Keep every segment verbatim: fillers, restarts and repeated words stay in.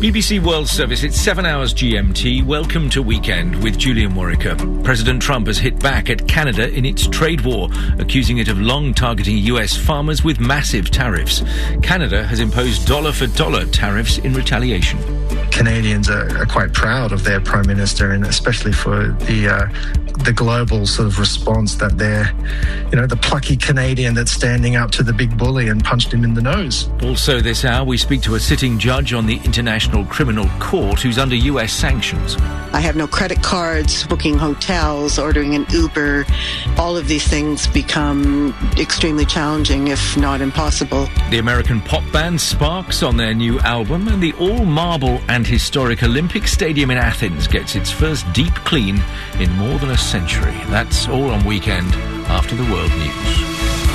B B C World Service, it's seven hours G M T. Welcome to Weekend with Julian Warwicker. President Trump has hit back at Canada in its trade war, accusing it of long targeting U S farmers with massive tariffs. Canada has imposed dollar-for-dollar tariffs in retaliation. Canadians are, are quite proud of their Prime Minister, and especially for the uh, the global sort of response that they're, you know, the plucky Canadian that's standing up to the big bully and punched him in the nose. Also this hour, we speak to a sitting judge on the International Criminal Court who's under U S sanctions. I have no credit cards, booking hotels, ordering an Uber. All of these things become extremely challenging, if not impossible. The American pop band Sparks on their new album, and the all-marble and historic Olympic Stadium in Athens gets its first deep clean in more than a century. That's all on Weekend after the World News.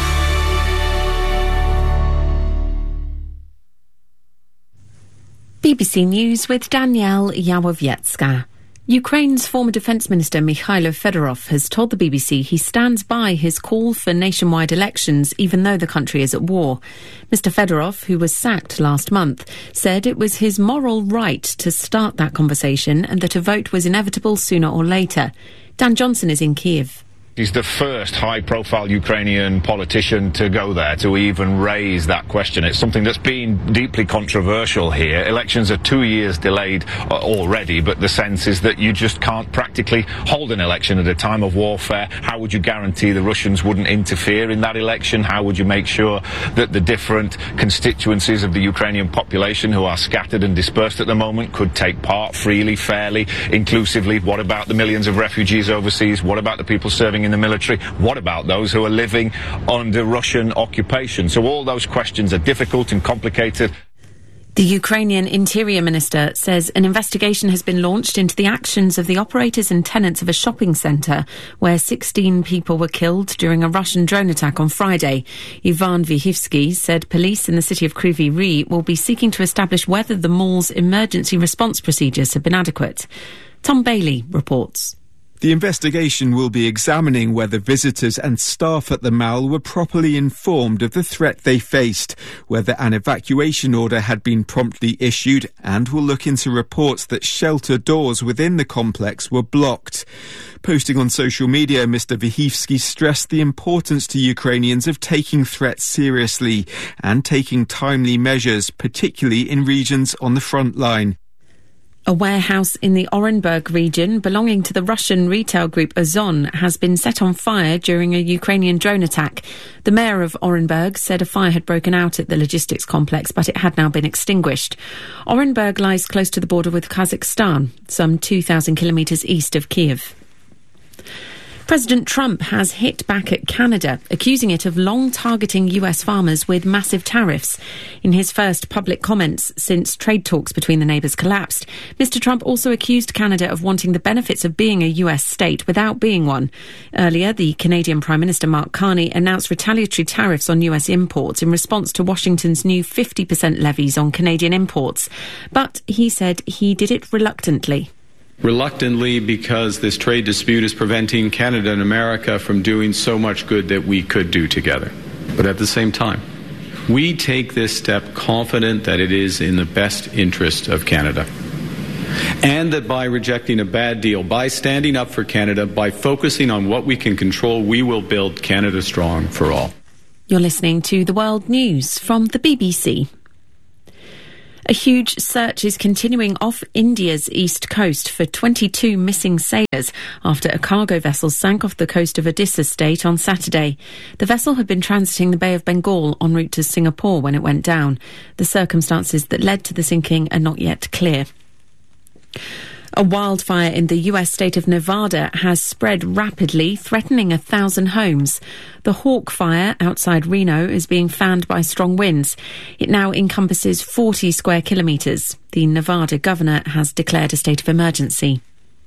B B C News with Danielle Yawowiecka. Ukraine's former Defence Minister Mikhailo Fedorov has told the B B C he stands by his call for nationwide elections even though the country is at war. Mister Fedorov, who was sacked last month, said it was his moral right to start that conversation and that a vote was inevitable sooner or later. Dan Johnson is in Kiev. He's the first high-profile Ukrainian politician to go there, to even raise that question. It's something that's been deeply controversial here. Elections are two years delayed uh, already, but the sense is that you just can't practically hold an election at a time of warfare. How would you guarantee the Russians wouldn't interfere in that election? How would you make sure that the different constituencies of the Ukrainian population who are scattered and dispersed at the moment could take part freely, fairly, inclusively? What about the millions of refugees overseas? What about the people serving in in the military? What about those who are living under Russian occupation? So all those questions are difficult and complicated. The Ukrainian Interior Minister says an investigation has been launched into the actions of the operators and tenants of a shopping centre where sixteen people were killed during a Russian drone attack on Friday. Ivan Vyhivsky said police in the city of Kryvyi Rih will be seeking to establish whether the mall's emergency response procedures have been adequate. Tom Bailey reports. The investigation will be examining whether visitors and staff at the mall were properly informed of the threat they faced, whether an evacuation order had been promptly issued, and will look into reports that shelter doors within the complex were blocked. Posting on social media, Mister Vyhivsky stressed the importance to Ukrainians of taking threats seriously and taking timely measures, particularly in regions on the front line. A warehouse in the Orenburg region belonging to the Russian retail group Ozon has been set on fire during a Ukrainian drone attack. The mayor of Orenburg said a fire had broken out at the logistics complex, but it had now been extinguished. Orenburg lies close to the border with Kazakhstan, some two thousand kilometres east of Kiev. President Trump has hit back at Canada, accusing it of long targeting U S farmers with massive tariffs. In his first public comments since trade talks between the neighbours collapsed, Mister Trump also accused Canada of wanting the benefits of being a U S state without being one. Earlier, the Canadian Prime Minister Mark Carney announced retaliatory tariffs on U S imports in response to Washington's new fifty percent levies on Canadian imports. But he said he did it reluctantly. Reluctantly, because this trade dispute is preventing Canada and America from doing so much good that we could do together. But at the same time, we take this step confident that it is in the best interest of Canada. And that by rejecting a bad deal, by standing up for Canada, by focusing on what we can control, we will build Canada strong for all. You're listening to The World News from the B B C. A huge search is continuing off India's east coast for twenty-two missing sailors after a cargo vessel sank off the coast of Odisha state on Saturday. The vessel had been transiting the Bay of Bengal en route to Singapore when it went down. The circumstances that led to the sinking are not yet clear. A wildfire in the U S state of Nevada has spread rapidly, threatening a thousand homes. The Hawk Fire outside Reno is being fanned by strong winds. It now encompasses forty square kilometres. The Nevada governor has declared a state of emergency.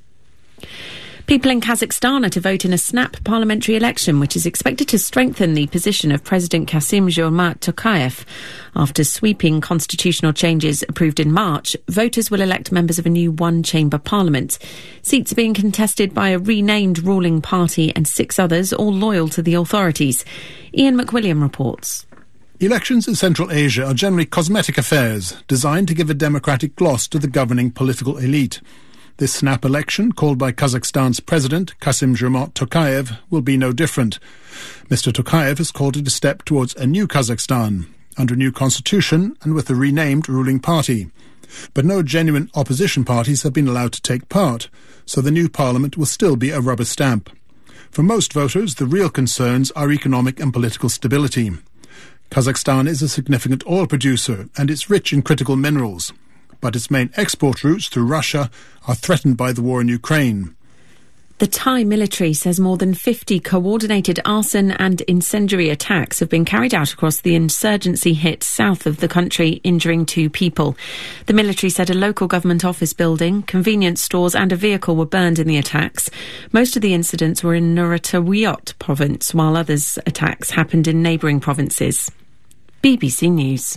People in Kazakhstan are to vote in a snap parliamentary election, which is expected to strengthen the position of President Kassym-Jomart Tokayev. After sweeping constitutional changes approved in March, voters will elect members of a new one-chamber parliament. Seats are being contested by a renamed ruling party and six others, all loyal to the authorities. Ian McWilliam reports. Elections in Central Asia are generally cosmetic affairs designed to give a democratic gloss to the governing political elite. This snap election, called by Kazakhstan's president, Kassym-Jomart Tokayev, will be no different. Mister Tokayev has called it a step towards a new Kazakhstan, under a new constitution and with a renamed ruling party. But no genuine opposition parties have been allowed to take part, so the new parliament will still be a rubber stamp. For most voters, the real concerns are economic and political stability. Kazakhstan is a significant oil producer and it's rich in critical minerals, but its main export routes through Russia are threatened by the war in Ukraine. The Thai military says more than fifty coordinated arson and incendiary attacks have been carried out across the insurgency-hit south of the country, injuring two people. The military said a local government office building, convenience stores and a vehicle were burned in the attacks. Most of the incidents were in Nuratawiyot province, while others attacks happened in neighbouring provinces. B B C News.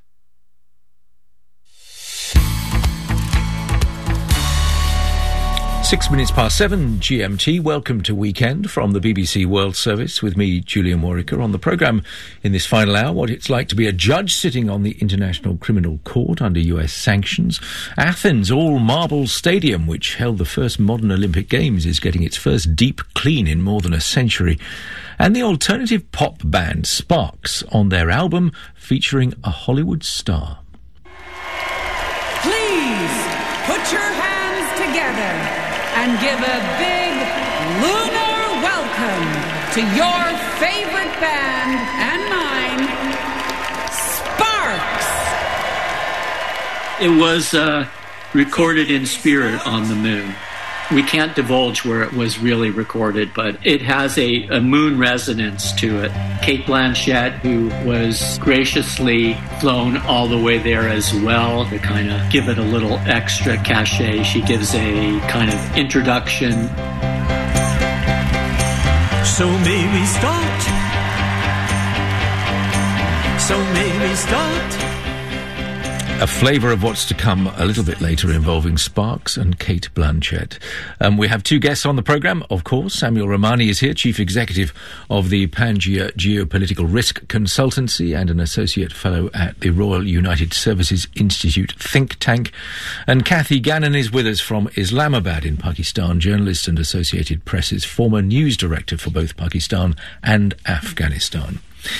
Six minutes past seven G M T. Welcome to Weekend from the B B C World Service with me, Julian Warwicker. On the programme in this final hour, what it's like to be a judge sitting on the International Criminal Court under U S sanctions. Athens all-marble stadium, which held the first modern Olympic Games, is getting its first deep clean in more than a century. And the alternative pop band Sparks on their album featuring a Hollywood star. Please put your hands together and give a big lunar welcome to your favorite band and mine, Sparks. It was uh, recorded in spirit on the moon. We can't divulge where it was really recorded, but it has a, a moon resonance to it. Cate Blanchett, who was graciously flown all the way there as well to kind of give it a little extra cachet, she gives a kind of introduction. So may we start? So may we start? A flavour of what's to come a little bit later involving Sparks and Cate Blanchett. Um, we have two guests on the programme, of course. Samuel Ramani is here, Chief Executive of the Pangaea Geopolitical Risk Consultancy and an Associate Fellow at the Royal United Services Institute think tank. And Kathy Gannon is with us from Islamabad in Pakistan, journalist and Associated Press's former news director for both Pakistan and Afghanistan.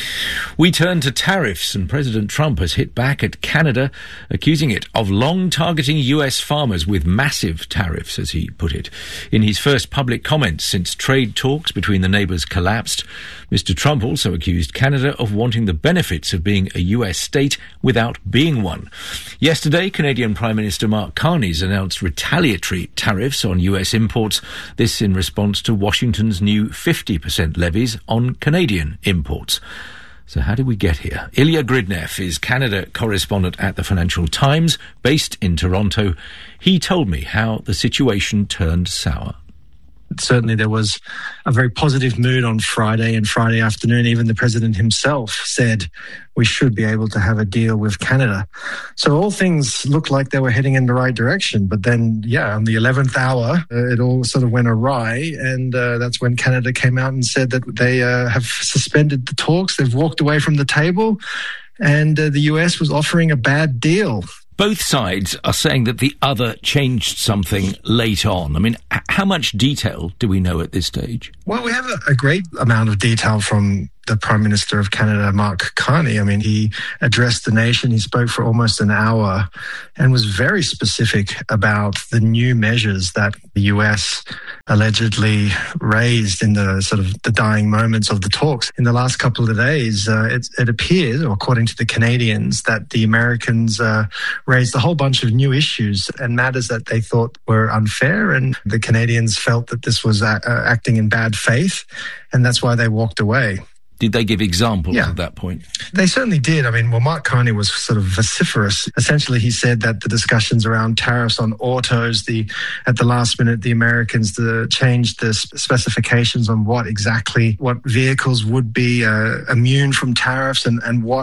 We turn to tariffs, and President Trump has hit back at Canada, accusing it of long targeting U S farmers with massive tariffs, as he put it. In his first public comments since trade talks between the neighbours collapsed, Mister Trump also accused Canada of wanting the benefits of being a U S state without being one. Yesterday, Canadian Prime Minister Mark Carney's announced retaliatory tariffs on U S imports, this in response to Washington's new fifty percent levies on Canadian imports. So how did we get here? Ilya Gridnev is Canada correspondent at the Financial Times, based in Toronto. He told me how the situation turned sour. Certainly there was a very positive mood on Friday and Friday afternoon. Even the president himself said we should be able to have a deal with Canada. So all things looked like they were heading in the right direction. But then, yeah, on the eleventh hour, uh, it all sort of went awry. And uh, that's when Canada came out and said that they uh, have suspended the talks. They've walked away from the table. And uh, the U S was offering a bad deal. Both sides are saying that the other changed something late on. I mean, h- how much detail do we know at this stage? Well, we have a, a great amount of detail from the Prime Minister of Canada, Mark Carney. I mean, he addressed the nation. He spoke for almost an hour and was very specific about the new measures that the U S allegedly raised in the sort of the dying moments of the talks. In the last couple of days, uh, it, it appears, or according to the Canadians, that the Americans uh, raised a whole bunch of new issues and matters that they thought were unfair, and the Canadians felt that this was uh, acting in bad faith, and that's why they walked away. Did they give examples yeah. at that point? They certainly did. I mean, well, Mark Carney was sort of vociferous. Essentially, he said that the discussions around tariffs on autos, the at the last minute, the Americans the, changed the specifications on what exactly, what vehicles would be uh, immune from tariffs and, and what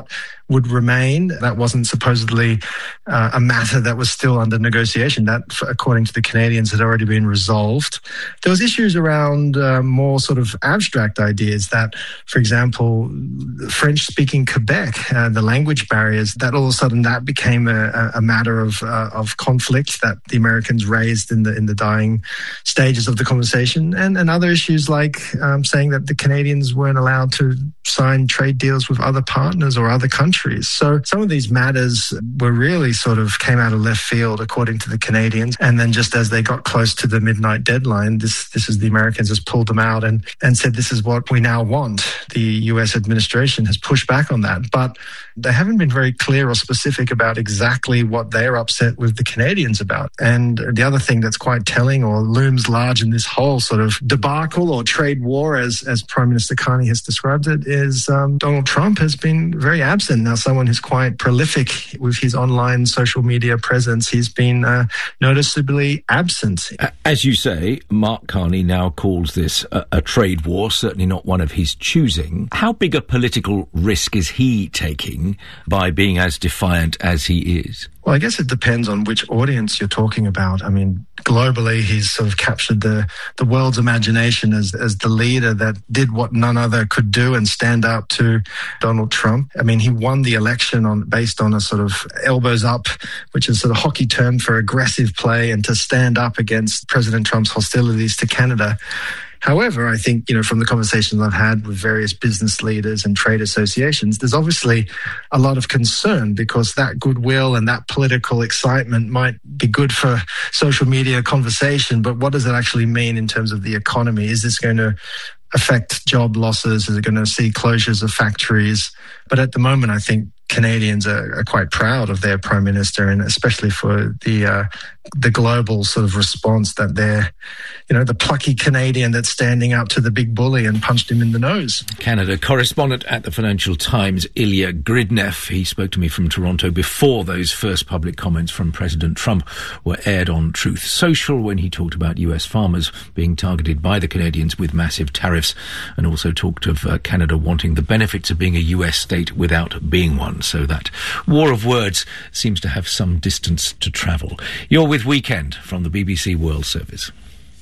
would remain. That wasn't supposedly uh, a matter that was still under negotiation. That, according to the Canadians, had already been resolved. There was issues around uh, more sort of abstract ideas that, for example, French-speaking Quebec, uh, the language barriers, that all of a sudden that became a, a matter of uh, of conflict that the Americans raised in the in the dying stages of the conversation, and, and other issues like um, saying that the Canadians weren't allowed to sign trade deals with other partners or other countries. So some of these matters were really sort of came out of left field, according to the Canadians. And then just as they got close to the midnight deadline, this this is the Americans just pulled them out and, and said, this is what we now want. The U S administration has pushed back on that, but they haven't been very clear or specific about exactly what they're upset with the Canadians about. And the other thing that's quite telling or looms large in this whole sort of debacle or trade war, as, as Prime Minister Carney has described it, is um, Donald Trump has been very absent. Now, someone who's quite prolific with his online social media presence, he's been uh, noticeably absent. As you say, Mark Carney now calls this a, a trade war, certainly not one of his choosing. How big a political risk is he taking by being as defiant as he is? Well, I guess it depends on which audience you're talking about. I mean, globally, he's sort of captured the, the world's imagination as, as the leader that did what none other could do and stand up to Donald Trump. I mean, he won the election on based on a sort of elbows up, which is sort of hockey term for aggressive play and to stand up against President Trump's hostilities to Canada. However, I think, you know, from the conversations I've had with various business leaders and trade associations, there's obviously a lot of concern because that goodwill and that political excitement might be good for social media conversation, but what does it actually mean in terms of the economy? Is this going to affect job losses? Is it going to see closures of factories? But at the moment, I think Canadians are, are quite proud of their Prime Minister, and especially for the uh, the global sort of response that they're, you know, the plucky Canadian that's standing up to the big bully and punched him in the nose. Canada correspondent at the Financial Times, Ilya Gridnev. He spoke to me from Toronto before those first public comments from President Trump were aired on Truth Social, when he talked about U S farmers being targeted by the Canadians with massive tariffs, and also talked of uh, Canada wanting the benefits of being a U S state without being one. So that war of words seems to have some distance to travel. You're with Weekend from the B B C World Service.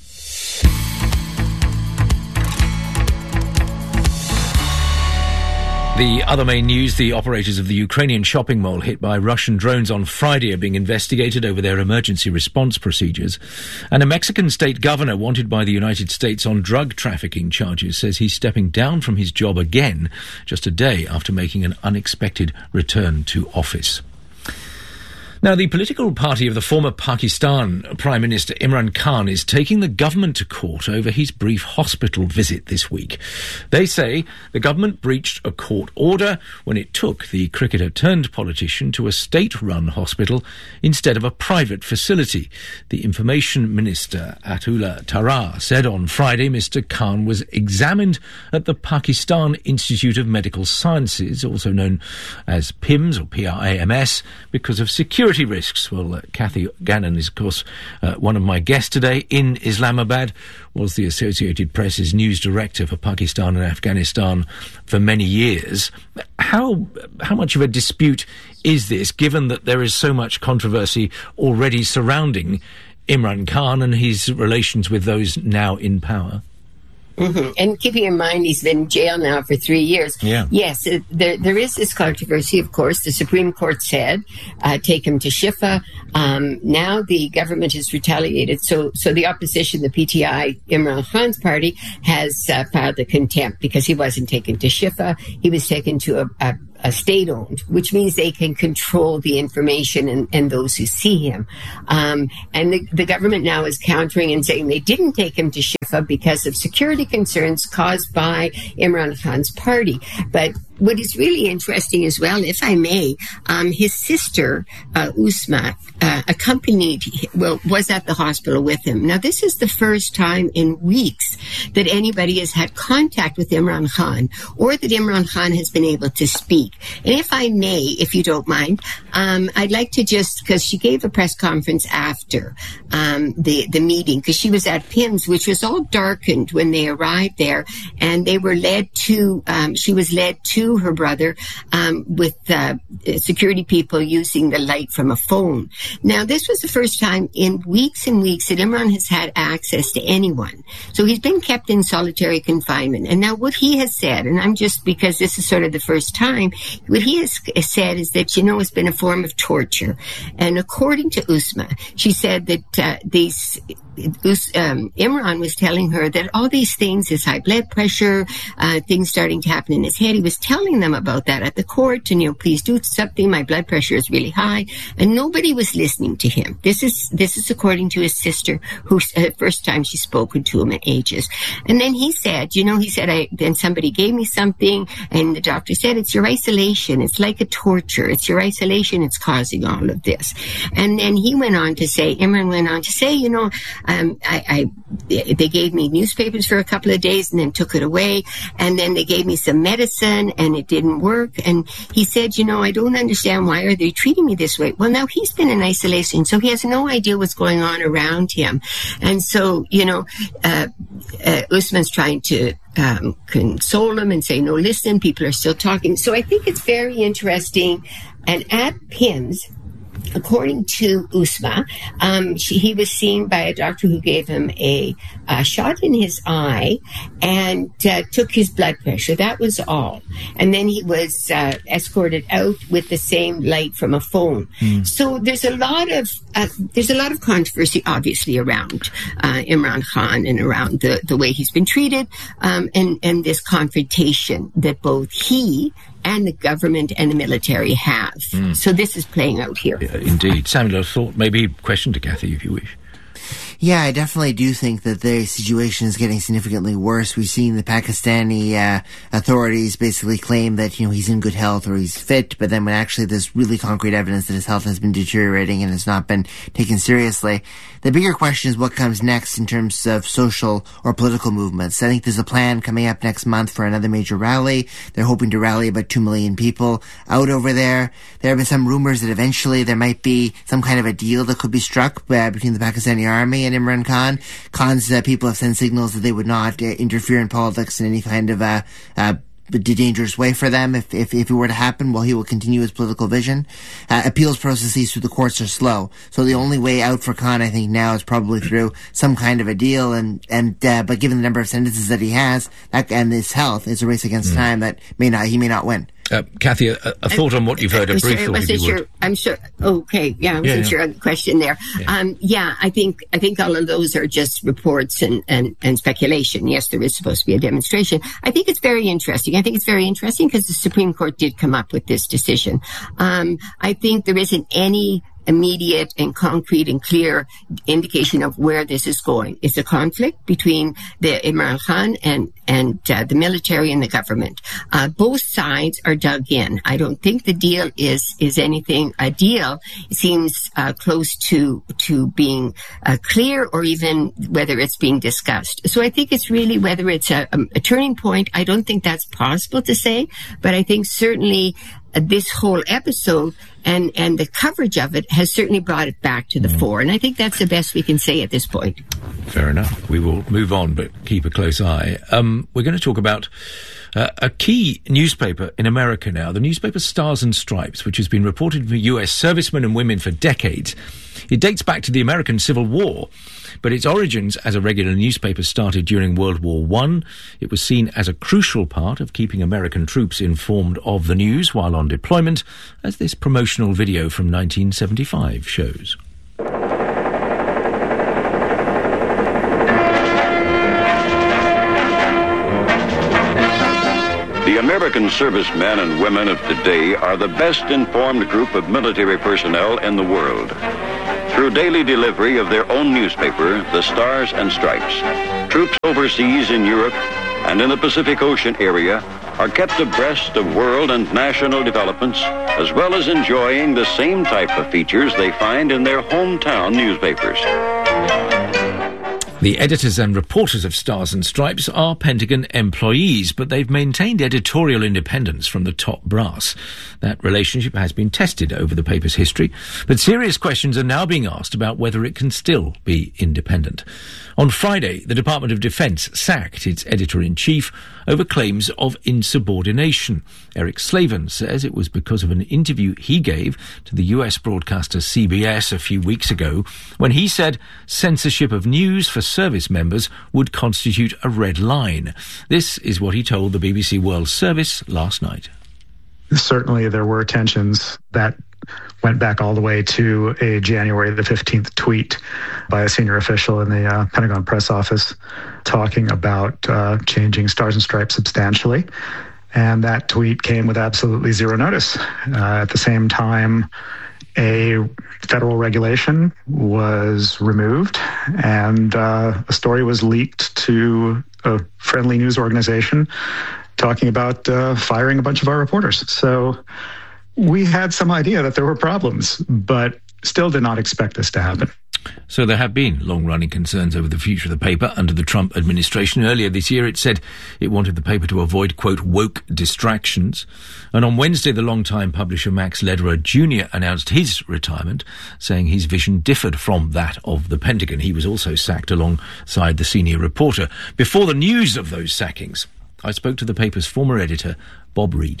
The other main news, the operators of the Ukrainian shopping mall hit by Russian drones on Friday are being investigated over their emergency response procedures. And a Mexican state governor wanted by the United States on drug trafficking charges says he's stepping down from his job again just a day after making an unexpected return to office. Now, the political party of the former Pakistan Prime Minister Imran Khan is taking the government to court over his brief hospital visit this week. They say the government breached a court order when it took the cricketer-turned-politician to a state-run hospital instead of a private facility. The Information Minister, Atullah Tarar, said on Friday Mister Khan was examined at the Pakistan Institute of Medical Sciences, also known as P I M S or P R A M S, because of security risks. Well, uh, Kathy Gannon is, of course, uh, one of my guests today in Islamabad, was the Associated Press's news director for Pakistan and Afghanistan for many years. How how much of a dispute is this, given that there is so much controversy already surrounding Imran Khan and his relations with those now in power? Mm-hmm. And keeping in mind he's been in jail now for three years. Yeah. Yes, it, there, there is this controversy, of course. The Supreme Court said, uh, take him to Shifa. Um, now the government has retaliated. So so the opposition, the P T I, Imran Khan's party, has uh, filed a contempt because he wasn't taken to Shifa. He was taken to a, a a state-owned, which means they can control the information and, and those who see him. Um, and the, the government now is countering and saying they didn't take him to Shifa because of security concerns caused by Imran Khan's party. But what is really interesting as well, if I may, um, his sister, uh, Usma, uh, accompanied, well, was at the hospital with him. Now, this is the first time in weeks that anybody has had contact with Imran Khan, or that Imran Khan has been able to speak. And if I may, if you don't mind, um, I'd like to just, because she gave a press conference after um, the, the meeting, because she was at P I M S, which was all darkened when they arrived there, and they were led to, um, she was led to to her brother um, with uh, security people using the light from a phone. Now, this was the first time in weeks and weeks that Imran has had access to anyone. So he's been kept in solitary confinement. And now what he has said, and I'm just, because this is sort of the first time, what he has said is that, you know, it's been a form of torture. And according to Usma, she said that uh, these Um, Imran was telling her that all these things, his high blood pressure, uh, things starting to happen in his head, he was telling them about that at the court, and, you know, please do something, my blood pressure is really high, and nobody was listening to him. This is this is according to his sister, who uh, first time she's spoken to him in ages. And then he said, you know, he said, I then somebody gave me something, and the doctor said, it's your isolation, it's like a torture, it's your isolation, it's causing all of this. And then he went on to say, Imran went on to say, you know, Um, I, I, they gave me newspapers for a couple of days and then took it away. And then they gave me some medicine and it didn't work. And he said, you know, I don't understand, why are they treating me this way? Well, now he's been in isolation, so he has no idea what's going on around him. And so, you know, uh, uh, Usman's trying to um, console him and say, no, listen, people are still talking. So I think it's very interesting. And at P I M S, according to Usma, um, she, he was seen by a doctor who gave him a, a shot in his eye and uh, took his blood pressure. That was all. And then he was uh, escorted out with the same light from a phone. Mm. So there's a lot of uh, there's a lot of controversy, obviously, around uh, Imran Khan and around the, the way he's been treated, um, and and this confrontation that both he and the government and the military have. Mm. So this is playing out here. Yeah, indeed. Samuel, I thought maybe a question to Kathy, if you wish. Yeah, I definitely do think that the situation is getting significantly worse. We've seen the Pakistani uh, authorities basically claim that, you know, he's in good health or he's fit, but then when actually there's really concrete evidence that his health has been deteriorating and has not been taken seriously. The bigger question is what comes next in terms of social or political movements. I think there's a plan coming up next month for another major rally. They're hoping to rally about two million people out over there. There have been some rumors that eventually there might be some kind of a deal that could be struck uh, between the Pakistani army and Imran Khan. Khan's uh, people have sent signals that they would not uh, interfere in politics in any kind of uh, uh, dangerous way for them if, if, if it were to happen, while he will continue his political vision. Uh, appeals processes through the courts are slow. So the only way out for Khan, I think, now is probably through some kind of a deal. And, and, uh, but given the number of sentences that he has, that, and his health, it's a race against mm. time that may not, he may not win. Uh, Kathy, a, a thought on what you've heard, a I'm brief sorry, thought, wasn't if you sure, would. I'm sure. Okay, yeah, I wasn't yeah, yeah. sure on the question there. Yeah. Um, yeah, I think I think all of those are just reports and, and, and speculation. Yes, there is supposed to be a demonstration. I think it's very interesting. I think it's very interesting because the Supreme Court did come up with this decision. Um, I think there isn't any immediate and concrete and clear indication of where this is going. It's a conflict between the Imran Khan and and uh, the military and the government. Uh, both sides are dug in. I don't think the deal is is anything. A deal seems uh, close to to being uh, clear, or even whether it's being discussed. So I think it's really whether it's a, a turning point. I don't think that's possible to say, but I think certainly uh, this whole episode and and the coverage of it has certainly brought it back to the mm. fore. And I think that's the best we can say at this point. Fair enough. We will move on, but keep a close eye. Um, we're going to talk about uh, a key newspaper in America now, the newspaper Stars and Stripes, which has been reported for U S servicemen and women for decades. It dates back to the American Civil War, but its origins as a regular newspaper started during World War One. It was seen as a crucial part of keeping American troops informed of the news while on deployment, as this promotional video from nineteen seventy-five shows. The American servicemen and women of today are the best informed group of military personnel in the world. Through daily delivery of their own newspaper, the Stars and Stripes, troops overseas in Europe and in the Pacific Ocean area are kept abreast of world and national developments, as well as enjoying the same type of features they find in their hometown newspapers. The editors and reporters of Stars and Stripes are Pentagon employees, but they've maintained editorial independence from the top brass. That relationship has been tested over the paper's history, but serious questions are now being asked about whether it can still be independent. On Friday, the Department of Defense sacked its editor-in-chief over claims of insubordination. Eric Slavin says it was because of an interview he gave to the U S broadcaster C B S a few weeks ago when he said censorship of news for service members would constitute a red line. This is what he told the B B C World Service last night. Certainly there were tensions that went back all the way to a January the fifteenth tweet by a senior official in the uh, Pentagon press office talking about uh, changing Stars and Stripes substantially. And that tweet came with absolutely zero notice. Uh, at the same time, a federal regulation was removed and uh, a story was leaked to a friendly news organization talking about uh, firing a bunch of our reporters. So we had some idea that there were problems, but still did not expect this to happen. So there have been long-running concerns over the future of the paper under the Trump administration. Earlier this year, it said it wanted the paper to avoid, quote, woke distractions. And on Wednesday, the longtime publisher Max Lederer Junior announced his retirement, saying his vision differed from that of the Pentagon. He was also sacked alongside the senior reporter. Before the news of those sackings, I spoke to the paper's former editor, Bob Reed.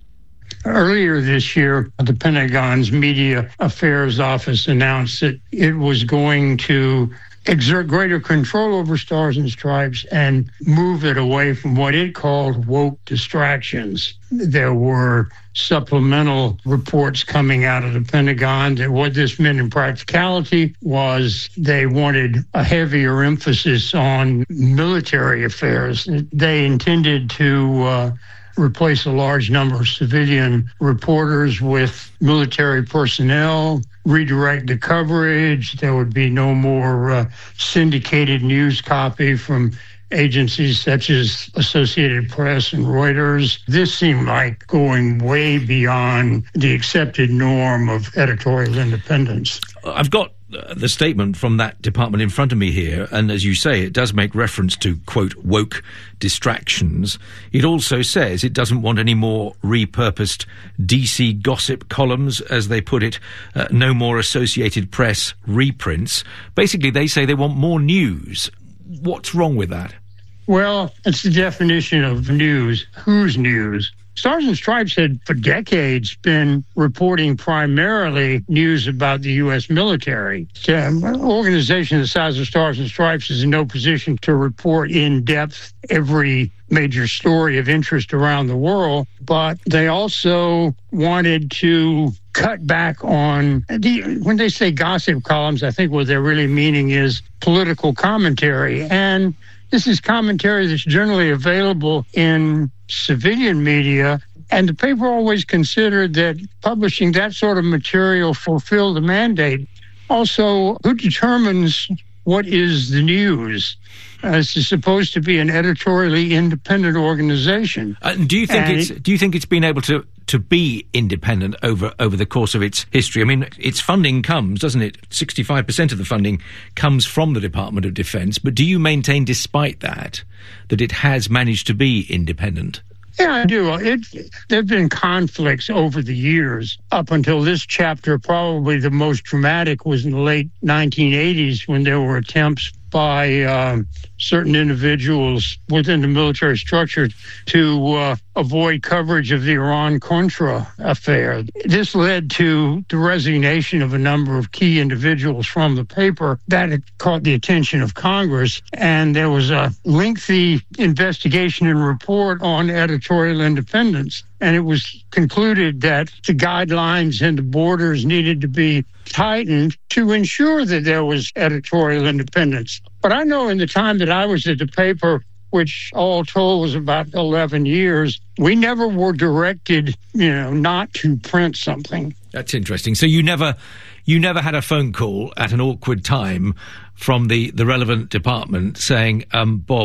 Earlier this year, the Pentagon's Media Affairs Office announced that it was going to exert greater control over Stars and Stripes and move it away from what it called woke distractions. There were supplemental reports coming out of the Pentagon that what this meant in practicality was they wanted a heavier emphasis on military affairs. They intended to uh, replace a large number of civilian reporters with military personnel, redirect the coverage. There would be no more uh, syndicated news copy from agencies such as Associated Press and Reuters. This seemed like going way beyond the accepted norm of editorial independence. I've got uh, the statement from that department in front of me here, and as you say, it does make reference to, quote, woke distractions. It also says it doesn't want any more repurposed D C gossip columns, as they put it, uh, no more Associated Press reprints. Basically, they say they want more news. What's wrong with that? Well, it's the definition of news. Whose news? Stars and Stripes had for decades been reporting primarily news about the U S military. An organization the size of Stars and Stripes is in no position to report in depth every major story of interest around the world, but they also wanted to cut back on the, when they say gossip columns, I think what they're really meaning is political commentary. And this is commentary that's generally available in civilian media, and the paper always considered that publishing that sort of material fulfilled the mandate. Also, who determines what is the news? Uh, this is supposed to be an editorially independent organization. Uh, do you think and it's? Do you think it's been able to to be independent over over the course of its history? I mean, its funding comes, doesn't it? sixty-five percent of the funding comes from the Department of Defense. But do you maintain, despite that, that it has managed to be independent? Yeah, I do. It, there have been conflicts over the years. Up until this chapter, probably the most dramatic was in the late nineteen eighties when there were attempts by um, certain individuals within the military structure to uh, avoid coverage of the Iran-Contra affair. This led to the resignation of a number of key individuals from the paper. That had caught the attention of Congress, and there was a lengthy investigation and report on editorial independence. And it was concluded that the guidelines and the borders needed to be tightened to ensure that there was editorial independence. But I know in the time that I was at the paper, which all told was about eleven years, we never were directed, you know, not to print something. That's interesting. So you never, you never had a phone call at an awkward time from the, the relevant department saying, um, Bob,